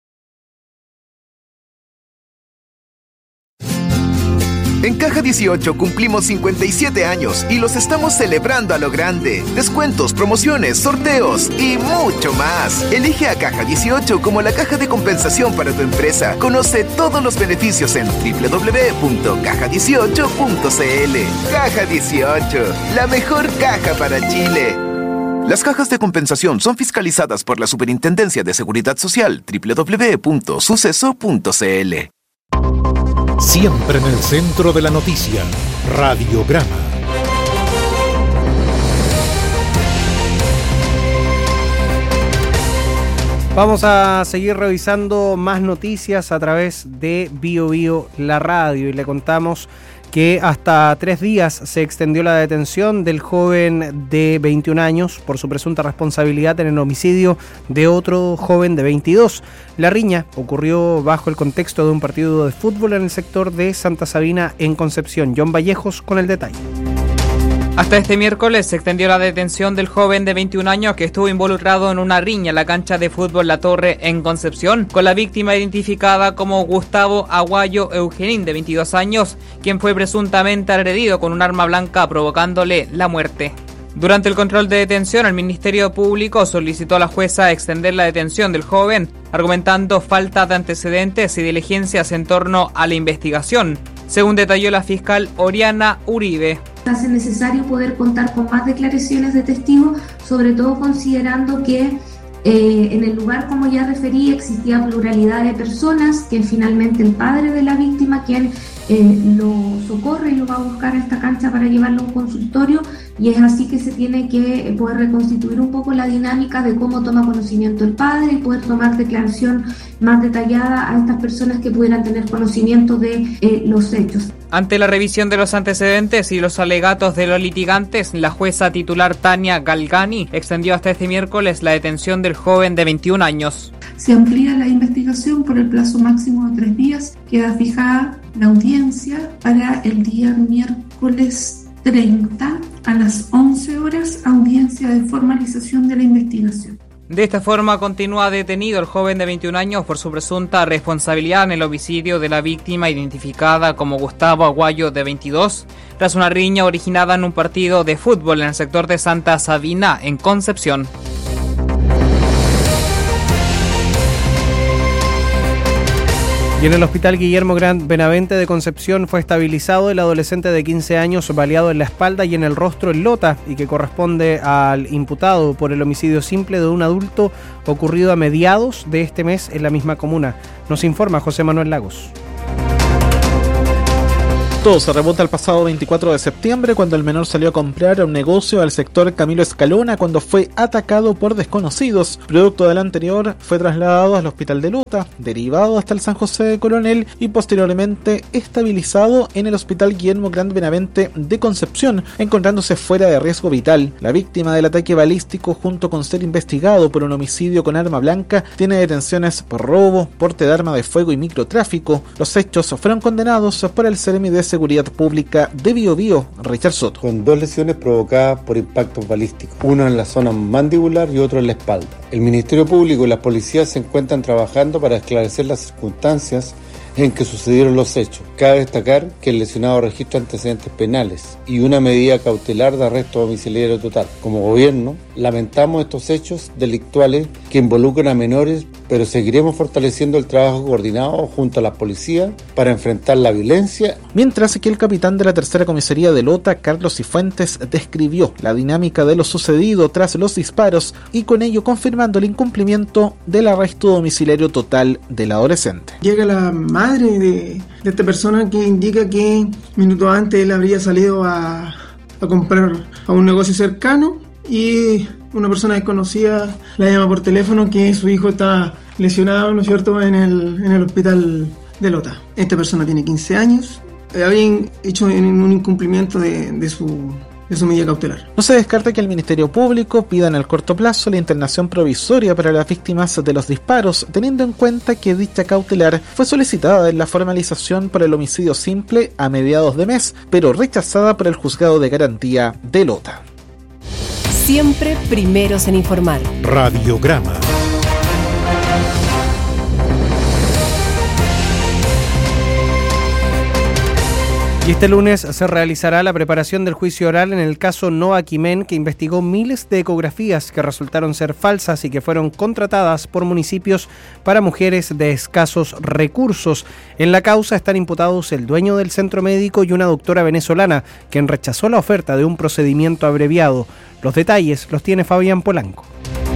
En Caja 18 cumplimos 57 años y los estamos celebrando a lo grande. Descuentos, promociones, sorteos y mucho más. Elige a Caja 18 como la caja de compensación para tu empresa. Conoce todos los beneficios en www.caja18.cl. Caja 18, la mejor caja para Chile. Las cajas de compensación son fiscalizadas por la Superintendencia de Seguridad Social, www.suceso.cl. Siempre en el centro de la noticia, Radiograma. Vamos a seguir revisando más noticias a través de BioBio, la radio, y le contamos que hasta 3 días se extendió la detención del joven de 21 años por su presunta responsabilidad en el homicidio de otro joven de 22. La riña ocurrió bajo el contexto de un partido de fútbol en el sector de Santa Sabina, en Concepción. John Vallejos con el detalle. Hasta este miércoles se extendió la detención del joven de 21 años que estuvo involucrado en una riña en la cancha de fútbol La Torre en Concepción, con la víctima identificada como Gustavo Aguayo Eugenín, de 22 años, quien fue presuntamente agredido con un arma blanca provocándole la muerte. Durante el control de detención, el Ministerio Público solicitó a la jueza extender la detención del joven, argumentando falta de antecedentes y diligencias en torno a la investigación, según detalló la fiscal Oriana Uribe. Hace necesario poder contar con más declaraciones de testigos, sobre todo considerando que en el lugar, como ya referí, existía pluralidad de personas, que finalmente el padre de la víctima, quien lo socorre y lo va a buscar a esta cancha para llevarlo a un consultorio, y es así que se tiene que poder reconstituir un poco la dinámica de cómo toma conocimiento el padre y poder tomar declaración más detallada a estas personas que pudieran tener conocimiento de los hechos. Ante la revisión de los antecedentes y los alegatos de los litigantes, la jueza titular Tania Galgani extendió hasta este miércoles la detención del joven de 21 años. Se amplía la investigación por el plazo máximo de 3 días. Queda fijada la audiencia para el día miércoles 30 a las 11 horas, audiencia de formalización de la investigación. De esta forma continúa detenido el joven de 21 años por su presunta responsabilidad en el homicidio de la víctima identificada como Gustavo Aguayo, de 22, tras una riña originada en un partido de fútbol en el sector de Santa Sabina, en Concepción. Y en el Hospital Guillermo Grant Benavente de Concepción fue estabilizado el adolescente de 15 años baleado en la espalda y en el rostro en Lota, y que corresponde al imputado por el homicidio simple de un adulto ocurrido a mediados de este mes en la misma comuna. Nos informa José Manuel Lagos. Todo se remonta al pasado 24 de septiembre, cuando el menor salió a comprar a un negocio al sector Camilo Escalona, cuando fue atacado por desconocidos. Producto del anterior, fue trasladado al hospital de Lota, derivado hasta el San José de Coronel y posteriormente estabilizado en el Hospital Guillermo Grant Benavente de Concepción, encontrándose fuera de riesgo vital. La víctima del ataque balístico, junto con ser investigado por un homicidio con arma blanca, tiene detenciones por robo, porte de arma de fuego y microtráfico. Los hechos fueron condenados por el Seremi de Seguridad Pública de BioBio, Richard Soto. Con 2 lesiones provocadas por impactos balísticos, uno en la zona mandibular y otro en la espalda. El Ministerio Público y las policías se encuentran trabajando para esclarecer las circunstancias en que sucedieron los hechos. Cabe destacar que el lesionado registra antecedentes penales y una medida cautelar de arresto domiciliario total. Como gobierno, lamentamos estos hechos delictuales que involucran a menores, pero seguiremos fortaleciendo el trabajo coordinado junto a la policía para enfrentar la violencia. Mientras que el capitán de la tercera comisaría de Lota, Carlos Cifuentes, describió la dinámica de lo sucedido tras los disparos y con ello confirmando el incumplimiento del arresto domiciliario total del adolescente. Llega la madre de esta persona que indica que minutos antes él habría salido a comprar a un negocio cercano y una persona desconocida la llama por teléfono que su hijo está lesionado, ¿no es cierto?, en el hospital de Lota. Esta persona tiene 15 años, habían hecho un incumplimiento de su medida cautelar. No se descarta que el Ministerio Público pida en el corto plazo la internación provisoria para las víctimas de los disparos, teniendo en cuenta que dicha cautelar fue solicitada en la formalización por el homicidio simple a mediados de mes, pero rechazada por el Juzgado de Garantía de Lota. Siempre primeros en informar. Radiograma. Y este lunes se realizará la preparación del juicio oral en el caso Noa Quimen, que investigó miles de ecografías que resultaron ser falsas y que fueron contratadas por municipios para mujeres de escasos recursos. En la causa están imputados el dueño del centro médico y una doctora venezolana, quien rechazó la oferta de un procedimiento abreviado. Los detalles los tiene Fabián Polanco.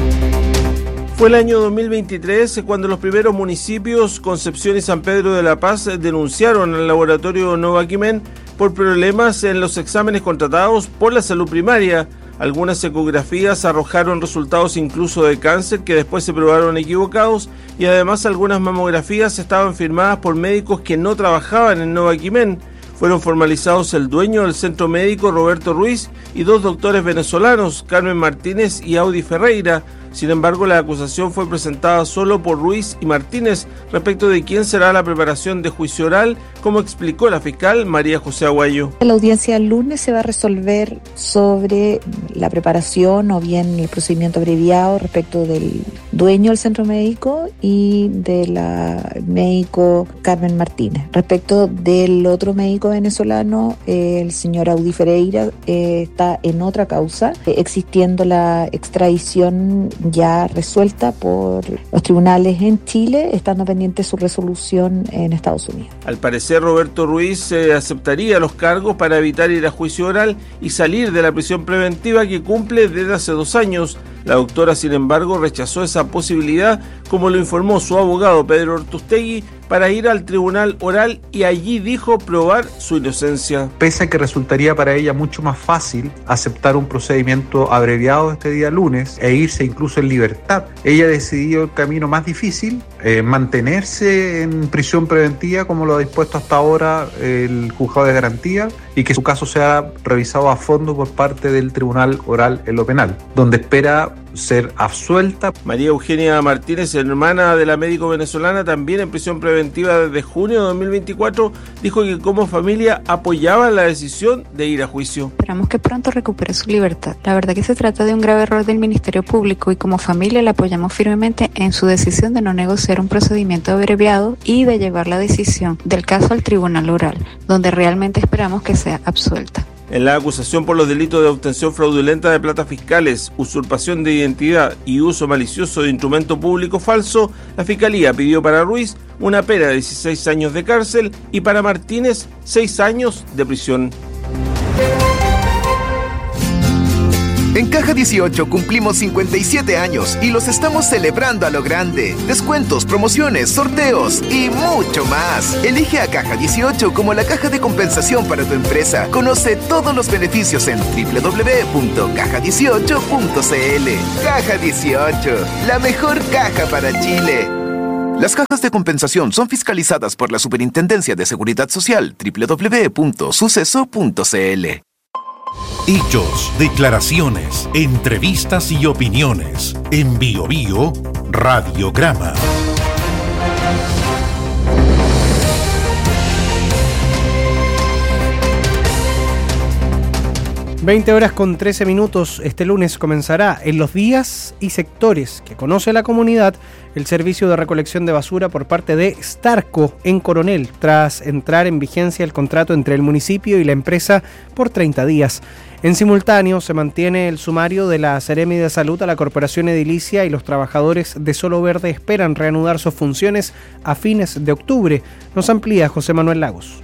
Fue el año 2023 cuando los primeros municipios, Concepción y San Pedro de la Paz, denunciaron al laboratorio Noa Quimen por problemas en los exámenes contratados por la salud primaria. Algunas ecografías arrojaron resultados incluso de cáncer que después se probaron equivocados y además algunas mamografías estaban firmadas por médicos que no trabajaban en Noa Quimen. Fueron formalizados el dueño del centro médico, Roberto Ruiz, y dos doctores venezolanos, Carmen Martínez y Audi Ferreira. Sin embargo, la acusación fue presentada solo por Ruiz y Martínez respecto de quién será la preparación de juicio oral, como explicó la fiscal María José Aguayo. La audiencia del lunes se va a resolver sobre la preparación o bien el procedimiento abreviado respecto del dueño del centro médico y de la médico Carmen Martínez. Respecto del otro médico venezolano, el señor Audi Ferreira, está en otra causa, existiendo la extradición ya resuelta por los tribunales en Chile, estando pendiente su resolución en Estados Unidos. Al parecer, Roberto Ruiz aceptaría los cargos para evitar ir a juicio oral y salir de la prisión preventiva que cumple desde hace 2 años. La doctora, sin embargo, rechazó esa posibilidad, como lo informó su abogado Pedro Ortustegui, para ir al tribunal oral y allí dijo probar su inocencia. Pese a que resultaría para ella mucho más fácil aceptar un procedimiento abreviado este día lunes e irse incluso en libertad, ella decidió el camino más difícil, mantenerse en prisión preventiva como lo ha dispuesto hasta ahora el Juzgado de Garantía y que su caso sea revisado a fondo por parte del Tribunal Oral en lo Penal, donde espera ser absuelta. María Eugenia Martínez, hermana de la médico venezolana, también en prisión preventiva desde junio de 2024, dijo que como familia apoyaban la decisión de ir a juicio. Esperamos que pronto recupere su libertad. La verdad que se trata de un grave error del Ministerio Público y como familia la apoyamos firmemente en su decisión de no negociar un procedimiento abreviado y de llevar la decisión del caso al tribunal oral, donde realmente esperamos que sea absuelta. En la acusación por los delitos de obtención fraudulenta de platas fiscales, usurpación de identidad y uso malicioso de instrumento público falso, la Fiscalía pidió para Ruiz una pena de 16 años de cárcel y para Martínez 6 años de prisión. En Caja 18 cumplimos 57 años y los estamos celebrando a lo grande. Descuentos, promociones, sorteos y mucho más. Elige a Caja 18 como la caja de compensación para tu empresa. Conoce todos los beneficios en www.caja18.cl. Caja 18, la mejor caja para Chile. Las cajas de compensación son fiscalizadas por la Superintendencia de Seguridad Social, www.suceso.cl. Hechos, declaraciones, entrevistas y opiniones. En Bio Bio, Radiograma. 20 horas con 13 minutos. Este lunes comenzará en los días y sectores que conoce la comunidad el servicio de recolección de basura por parte de Starco en Coronel, tras entrar en vigencia el contrato entre el municipio y la empresa por 30 días. En simultáneo se mantiene el sumario de la Seremi de Salud a la Corporación Edilicia y los trabajadores de Solo Verde esperan reanudar sus funciones a fines de octubre. Nos amplía José Manuel Lagos.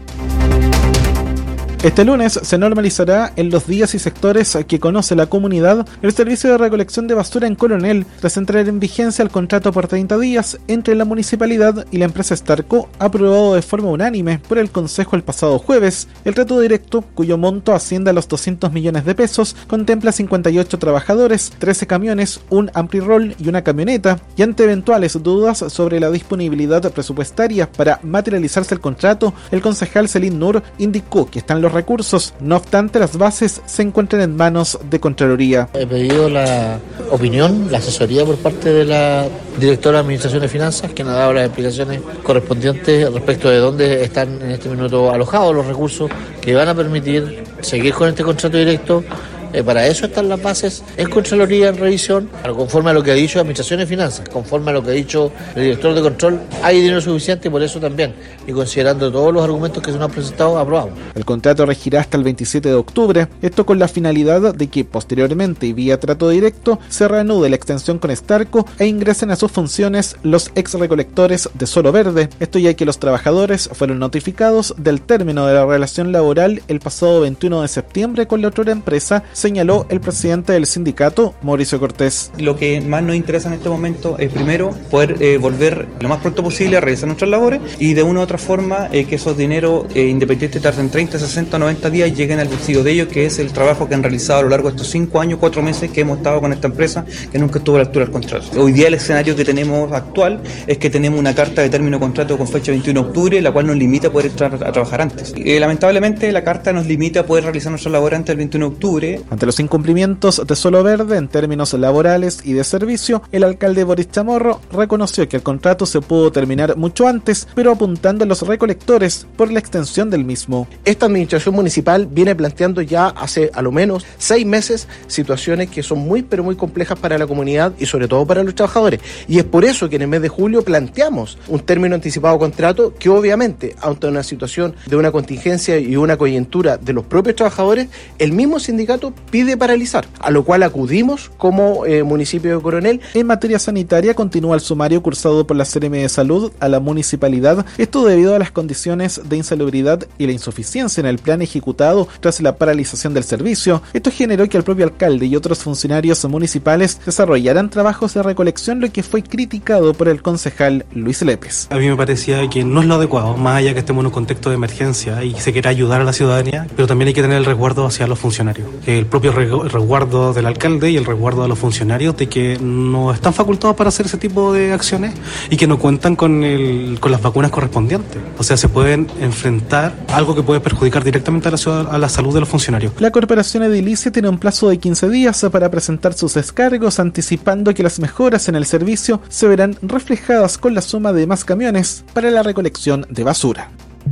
Este lunes se normalizará en los días y sectores que conoce la comunidad el servicio de recolección de basura en Coronel, tras entrar en vigencia el contrato por 30 días entre la municipalidad y la empresa Starco, aprobado de forma unánime por el Consejo el pasado jueves. El trato directo, cuyo monto asciende a los 200 millones de pesos, contempla 58 trabajadores, 13 camiones, un ampli-roll y una camioneta, y ante eventuales dudas sobre la disponibilidad presupuestaria para materializarse el contrato, el concejal Celín Nur indicó que están los recursos. No obstante, las bases se encuentran en manos de Contraloría. He pedido la opinión, la asesoría por parte de la directora de Administración de Finanzas, que nos ha dado las explicaciones correspondientes respecto de dónde están en este minuto alojados los recursos que van a permitir seguir con este contrato directo. Para eso están las bases en Contraloría, en revisión, conforme a lo que ha dicho Administración de Finanzas, conforme a lo que ha dicho el director de control, hay dinero suficiente y por eso también, y considerando todos los argumentos que se nos han presentado, aprobamos. El contrato regirá hasta el 27 de octubre, esto con la finalidad de que posteriormente y vía trato directo se reanude la extensión con Starco e ingresen a sus funciones los ex recolectores de Solo Verde, esto ya que los trabajadores fueron notificados del término de la relación laboral el pasado 21 de septiembre con la otra empresa, señaló el presidente del sindicato, Mauricio Cortés. Lo que más nos interesa en este momento es primero poder volver lo más pronto posible a realizar nuestras labores y de una u otra forma que esos dineros independientes tarden 30, 60, 90 días y lleguen al bolsillo de ellos, que es el trabajo que han realizado a lo largo de estos 5 años, 4 meses que hemos estado con esta empresa que nunca estuvo a la altura del contrato. Hoy día el escenario que tenemos actual es que tenemos una carta de término de contrato con fecha 21 de octubre, la cual nos limita a poder entrar a trabajar antes. Lamentablemente la carta nos limita a poder realizar nuestras labores antes del 21 de octubre. Ante los incumplimientos de Solo Verde en términos laborales y de servicio, el alcalde Boris Chamorro reconoció que el contrato se pudo terminar mucho antes, pero apuntando a los recolectores por la extensión del mismo. Esta administración municipal viene planteando ya hace a lo menos 6 meses situaciones que son muy pero muy complejas para la comunidad y sobre todo para los trabajadores, y es por eso que en el mes de julio planteamos un término anticipado de contrato que obviamente, ante una situación de una contingencia y una coyuntura de los propios trabajadores, el mismo sindicato pide paralizar, a lo cual acudimos como municipio de Coronel. En materia sanitaria continúa el sumario cursado por la Seremi de Salud a la municipalidad, esto debido a las condiciones de insalubridad y la insuficiencia en el plan ejecutado tras la paralización del servicio. Esto generó que el propio alcalde y otros funcionarios municipales desarrollaran trabajos de recolección, lo que fue criticado por el concejal Luis Lépez. A mí me parecía que no es lo adecuado, más allá que estemos en un contexto de emergencia y se quiera ayudar a la ciudadanía, pero también hay que tener el resguardo hacia los funcionarios. El propio resguardo del alcalde y el resguardo de los funcionarios de que no están facultados para hacer ese tipo de acciones y que no cuentan con las vacunas correspondientes. O sea, se pueden enfrentar a algo que puede perjudicar directamente a la salud de los funcionarios. La Corporación Edilicia tiene un plazo de 15 días para presentar sus descargos, anticipando que las mejoras en el servicio se verán reflejadas con la suma de más camiones para la recolección de basura.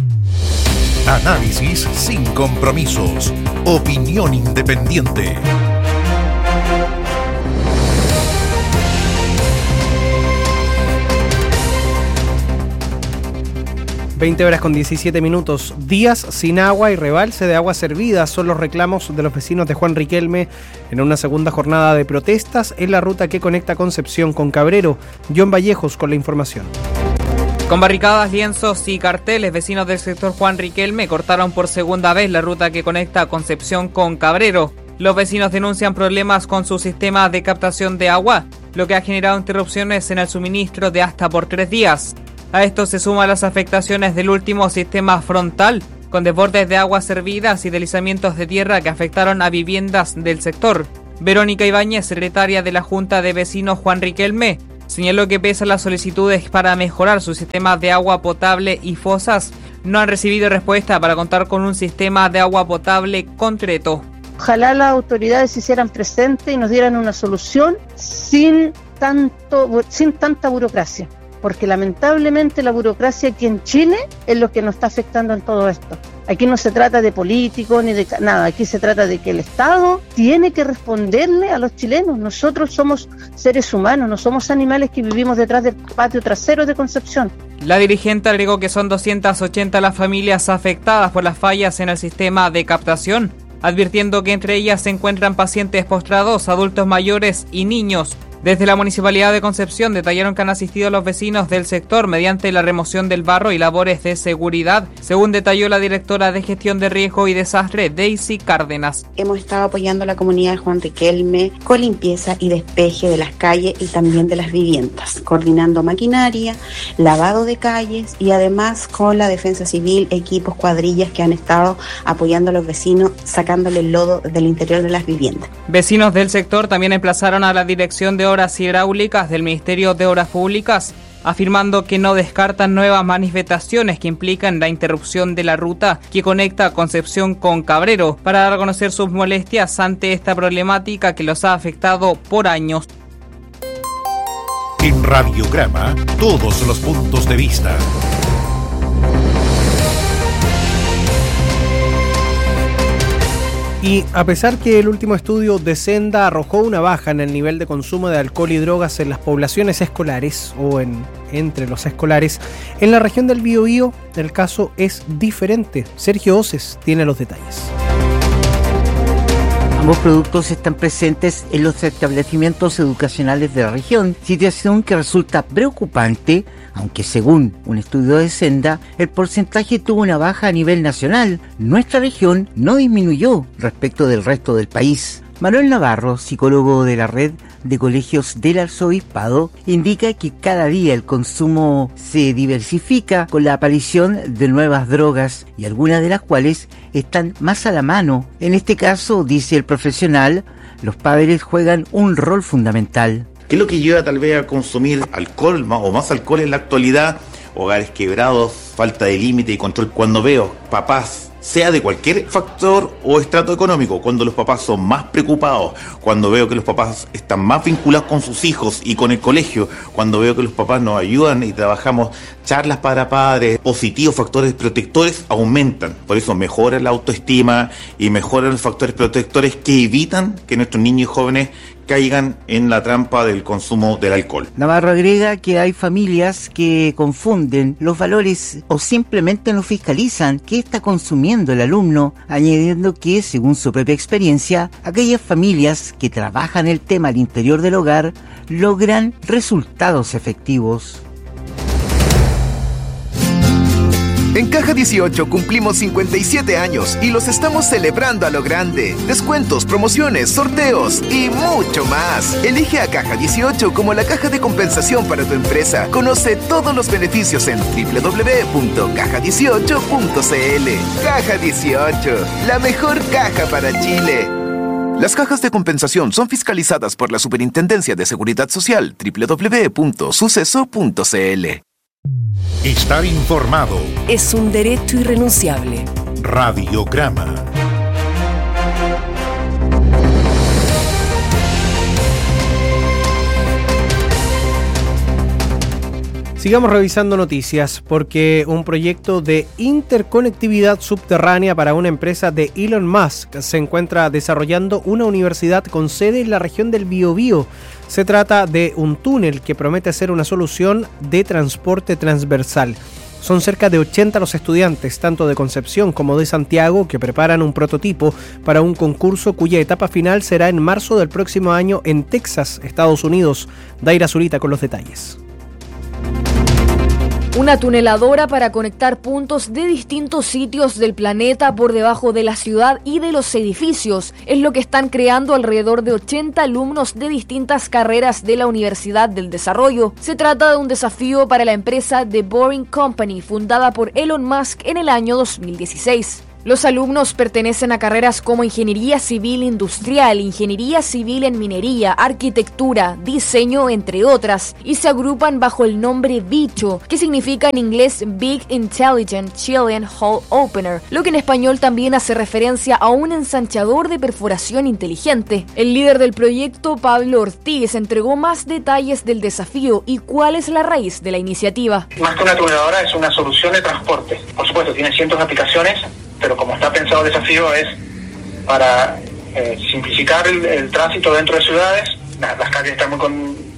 Análisis sin compromisos. Opinión independiente. Horas con 17 minutos. Días sin agua y rebalse de agua servida son los reclamos de los vecinos de Juan Riquelme en una segunda jornada de protestas en la ruta que conecta Concepción con Cabrero. John Vallejos con la información. Con barricadas, lienzos y carteles, vecinos del sector Juan Riquelme cortaron por segunda vez la ruta que conecta Concepción con Cabrero. Los vecinos denuncian problemas con su sistema de captación de agua, lo que ha generado interrupciones en el suministro de hasta por 3 días. A esto se suman las afectaciones del último sistema frontal, con desbordes de aguas servidas y deslizamientos de tierra que afectaron a viviendas del sector. Verónica Ibáñez, secretaria de la Junta de Vecinos Juan Riquelme, señaló que pese a las solicitudes para mejorar su sistema de agua potable y fosas, no han recibido respuesta para contar con un sistema de agua potable concreto. Ojalá las autoridades se hicieran presentes y nos dieran una solución sin tanta burocracia, porque lamentablemente la burocracia aquí en Chile es lo que nos está afectando en todo esto. Aquí no se trata de políticos ni de nada, aquí se trata de que el Estado tiene que responderle a los chilenos. Nosotros somos seres humanos, no somos animales que vivimos detrás del patio trasero de Concepción. La dirigente agregó que son 280 las familias afectadas por las fallas en el sistema de captación, advirtiendo que entre ellas se encuentran pacientes postrados, adultos mayores y niños. Desde la Municipalidad de Concepción detallaron que han asistido a los vecinos del sector mediante la remoción del barro y labores de seguridad, según detalló la directora de Gestión de Riesgo y Desastre, Daisy Cárdenas. Hemos estado apoyando a la comunidad de Juan Riquelme con limpieza y despeje de las calles y también de las viviendas, coordinando maquinaria, lavado de calles y además con la Defensa Civil, equipos, cuadrillas que han estado apoyando a los vecinos, sacándole el lodo del interior de las viviendas. Vecinos del sector también emplazaron a la Dirección de Obras Hidráulicas del Ministerio de Obras Públicas, afirmando que no descartan nuevas manifestaciones que implican la interrupción de la ruta que conecta Concepción con Cabrero, para dar a conocer sus molestias ante esta problemática que los ha afectado por años. En Radiograma, todos los puntos de vista. Y a pesar que el último estudio de Senda arrojó una baja en el nivel de consumo de alcohol y drogas en las poblaciones escolares o entre los escolares, en la región del Biobío el caso es diferente. Sergio Oces tiene los detalles. Ambos productos están presentes en los establecimientos educacionales de la región, situación que resulta preocupante, aunque según un estudio de Senda, el porcentaje tuvo una baja a nivel nacional. Nuestra región no disminuyó respecto del resto del país. Manuel Navarro, psicólogo de la red de colegios del Arzobispado, indica que cada día el consumo se diversifica con la aparición de nuevas drogas y algunas de las cuales están más a la mano. En este caso, dice el profesional, los padres juegan un rol fundamental. ¿Qué es lo que lleva tal vez a consumir alcohol o más alcohol en la actualidad? Hogares quebrados, falta de límite y control. Cuando veo papás, sea de cualquier factor o estrato económico, cuando los papás son más preocupados, cuando veo que los papás están más vinculados con sus hijos y con el colegio, cuando veo que los papás nos ayudan y trabajamos charlas para padres, positivos, factores protectores aumentan. Por eso mejora la autoestima y mejoran los factores protectores que evitan que nuestros niños y jóvenes caigan en la trampa del consumo del alcohol. Navarro agrega que hay familias que confunden los valores o simplemente no fiscalizan qué está consumiendo el alumno, añadiendo que, según su propia experiencia, aquellas familias que trabajan el tema al interior del hogar logran resultados efectivos. En Caja 18 cumplimos 57 años y los estamos celebrando a lo grande. Descuentos, promociones, sorteos y mucho más. Elige a Caja 18 como la caja de compensación para tu empresa. Conoce todos los beneficios en www.caja18.cl. Caja 18, la mejor caja para Chile. Las cajas de compensación son fiscalizadas por la Superintendencia de Seguridad Social, www.suceso.cl. Estar informado es un derecho irrenunciable. Radiograma. Sigamos revisando noticias porque un proyecto de interconectividad subterránea para una empresa de Elon Musk se encuentra desarrollando una universidad con sede en la región del Biobío. Se trata de un túnel que promete ser una solución de transporte transversal. Son cerca de 80 los estudiantes, tanto de Concepción como de Santiago, que preparan un prototipo para un concurso cuya etapa final será en marzo del próximo año en Texas, Estados Unidos. Daira Zurita con los detalles. Una tuneladora para conectar puntos de distintos sitios del planeta por debajo de la ciudad y de los edificios es lo que están creando alrededor de 80 alumnos de distintas carreras de la Universidad del Desarrollo. Se trata de un desafío para la empresa The Boring Company, fundada por Elon Musk en el año 2016. Los alumnos pertenecen a carreras como Ingeniería Civil Industrial, Ingeniería Civil en Minería, Arquitectura, Diseño, entre otras, y se agrupan bajo el nombre Bicho, que significa en inglés Big Intelligent Chilean Hole Opener, lo que en español también hace referencia a un ensanchador de perforación inteligente. El líder del proyecto, Pablo Ortiz, entregó más detalles del desafío y cuál es la raíz de la iniciativa. Más que una tuneladora, es una solución de transporte. Por supuesto, tiene cientos de aplicaciones. pero como está pensado el desafío es para simplificar el tránsito dentro de ciudades. Las calles están muy